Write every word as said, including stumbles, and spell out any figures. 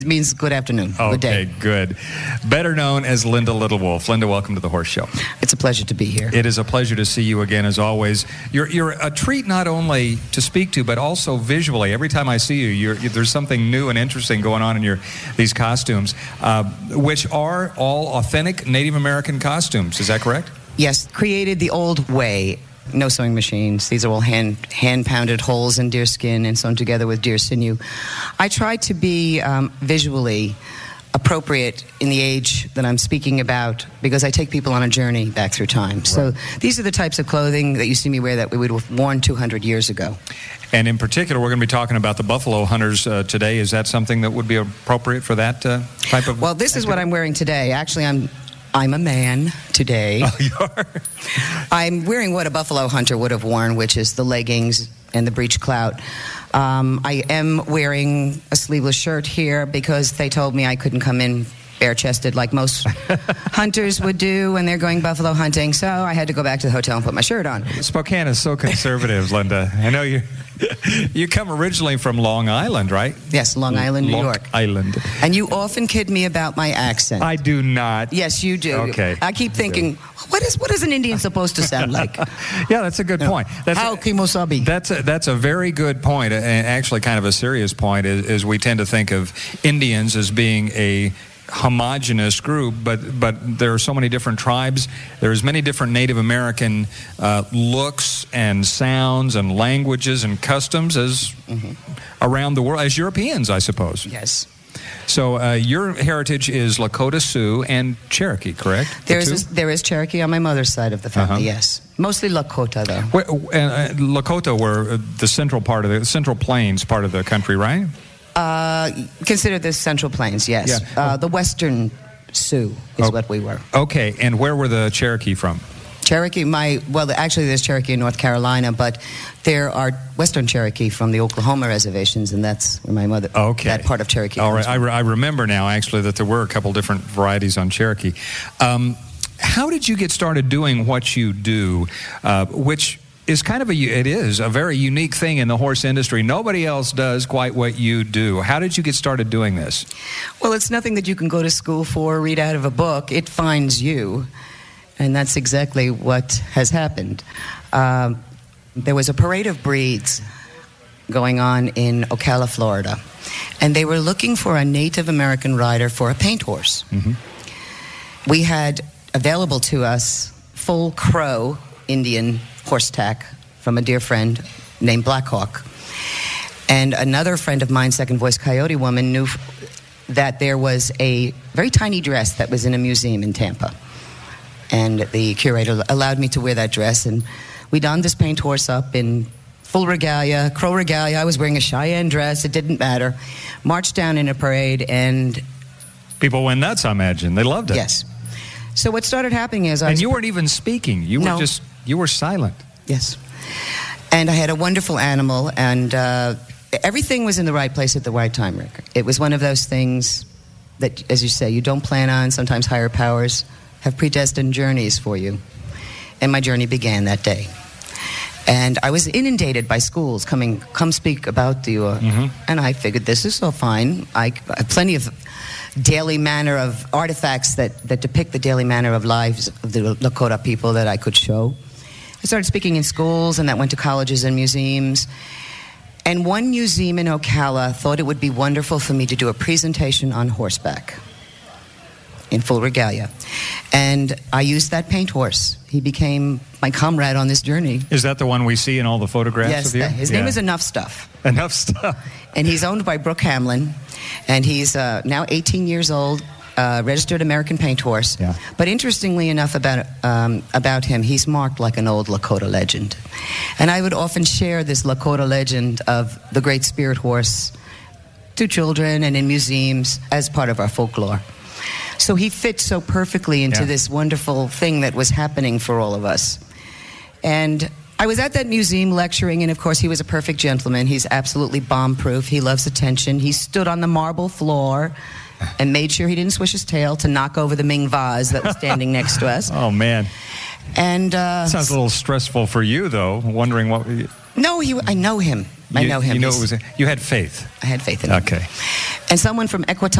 It means good afternoon, okay, good day. Okay, good. Better known as Linda Little Wolf. Linda, welcome to the Horse Show. It's a pleasure to be here. It is a pleasure to see you again, as always. You're you're a treat not only to speak to, but also visually. Every time I see you, you're, you there's something new and interesting going on in your these costumes, uh, which are all authentic Native American costumes. Is that correct? Yes, created the old way. No sewing machines. These are all hand hand pounded holes in deer skin and sewn together with deer sinew. I try to be um, visually appropriate in the age that I'm speaking about because I take people on a journey back through time. Right. So these are the types of clothing that you see me wear that we would have worn two hundred years ago. And in particular, we're going to be talking about the buffalo hunters uh, today. Is that something that would be appropriate for that uh, type of... Well, this activity? Is what I'm wearing today. Actually, I'm... I'm a man today. Oh, you are? I'm wearing what a buffalo hunter would have worn, which is the leggings and the breech clout. Um, I am wearing a sleeveless shirt here because they told me I couldn't come in bare-chested like most hunters would do when they're going buffalo hunting, so I had to go back to the hotel and put my shirt on. Spokane is so conservative, Linda. I know you you come originally from Long Island, right? Yes, Long Island, New Long York. Island. And you often kid me about my accent. I do not. Yes, you do. Okay. I keep thinking, what is what is an Indian supposed to sound like? Yeah, that's a good point. That's How Kimosabi? That's a, that's a very good point, and actually kind of a serious point, is, is we tend to think of Indians as being a homogenous group, but but there are so many different tribes. There's many different Native American uh, looks and sounds and languages and customs as mm-hmm. around the world, as Europeans, I suppose. Yes. So uh, your heritage is Lakota, Sioux, and Cherokee, correct? There is a, there is Cherokee on my mother's side of the family. Uh-huh. Yes, mostly Lakota though. Where, uh, Lakota were the central part of the Central Plains part of the country, right? Uh, consider this Central Plains, yes. Yeah. Uh, the Western Sioux is oh, what we were. Okay, and where were the Cherokee from? Cherokee, my, well, actually there's Cherokee in North Carolina, but there are Western Cherokee from the Oklahoma reservations, and that's where my mother, okay. that part of Cherokee. All right, I, from. re- I remember now, actually, that there were a couple different varieties on Cherokee. Um, how did you get started doing what you do, uh, which... is kind of a, it is a very unique thing in the horse industry. Nobody else does quite what you do. How did you get started doing this? Well, it's nothing that you can go to school for, read out of a book. It finds you, and that's exactly what has happened. Uh, there was a parade of breeds going on in Ocala, Florida, and they were looking for a Native American rider for a paint horse. Mm-hmm. We had available to us full Crow Indian horse tack from a dear friend named Blackhawk. And another friend of mine, Second Voice Coyote Woman, knew that there was a very tiny dress that was in a museum in Tampa. And the curator allowed me to wear that dress. And we donned this paint horse up in full regalia, Crow regalia. I was wearing a Cheyenne dress. It didn't matter. Marched down in a parade and... people went nuts, I imagine. They loved it. Yes. So what started happening is... I and was, you weren't even speaking. You no. were just... you were silent. Yes. And I had a wonderful animal, and uh, everything was in the right place at the right time, Rick. It was one of those things that, as you say, you don't plan on. Sometimes higher powers have predestined journeys for you. And my journey began that day. And I was inundated by schools coming, come speak about you. Uh, mm-hmm. And I figured, this is so fine. I, I have plenty of daily manner of artifacts that, that depict the daily manner of lives of the Lakota people that I could show. I started speaking in schools, and that went to colleges and museums. And one museum in Ocala thought it would be wonderful for me to do a presentation on horseback in full regalia. And I used that paint horse. He became my comrade on this journey. Is that the one we see in all the photographs yes, of you? Yes, his yeah. name is Enough Stuff. Enough Stuff. And he's owned by Brooke Hamlin, and he's uh, now eighteen years old. Uh, registered American paint horse. Yeah. But interestingly enough about um, about him, he's marked like an old Lakota legend. And I would often share this Lakota legend of the great spirit horse to children and in museums as part of our folklore. So he fits so perfectly into yeah. this wonderful thing that was happening for all of us. And I was at that museum lecturing, and of course he was a perfect gentleman. He's absolutely bomb-proof. He loves attention. He stood on the marble floor and made sure he didn't swish his tail to knock over the Ming vase that was standing next to us. Oh, man. And uh, sounds a little stressful for you, though, wondering what... No, he, I know him. I you, know him. You know He's- it was. A, you had faith. I had faith in him. Okay. And someone from Equitone